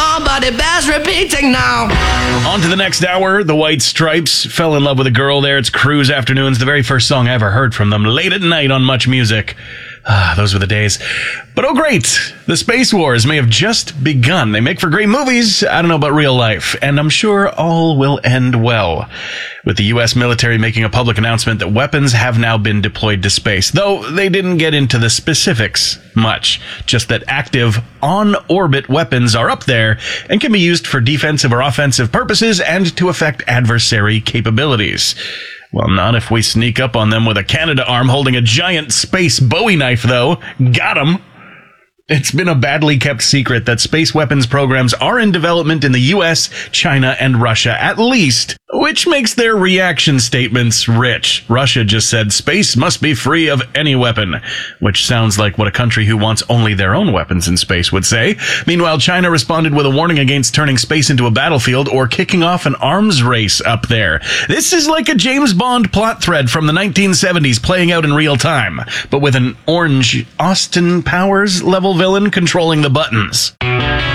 on, but it bears repeating now. On to the next hour. The White Stripes fell in love with a girl there. It's Cruise Afternoons, the very first song I ever heard from them, late at night on Much Music. Those were the days. But oh great, the Space Wars may have just begun. They make for great movies. I don't know about real life, and I'm sure all will end well, with the U.S. military making a public announcement that weapons have now been deployed to space, though they didn't get into the specifics much, just that active on-orbit weapons are up there and can be used for defensive or offensive purposes and to affect adversary capabilities. Well, not if we sneak up on them with a Canadarm holding a giant space Bowie knife, though. Got 'em. It's been a badly kept secret that space weapons programs are in development in the US, China, and Russia, at least, which makes their reaction statements rich. Russia just said space must be free of any weapon, which sounds like what a country who wants only their own weapons in space would say. Meanwhile, China responded with a warning against turning space into a battlefield or kicking off an arms race up there. This is like a James Bond plot thread from the 1970s playing out in real time, but with an orange Austin Powers level villain controlling the buttons.